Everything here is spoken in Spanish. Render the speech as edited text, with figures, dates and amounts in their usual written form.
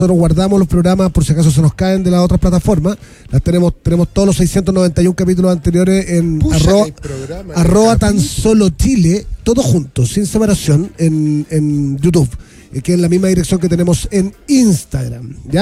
Nosotros guardamos los programas por si acaso se nos caen de las otras plataformas. Tenemos todos los 691 capítulos anteriores en arroba tan solo Chile, todos juntos, sin separación, en YouTube, que es la misma dirección que tenemos en Instagram, ¿ya?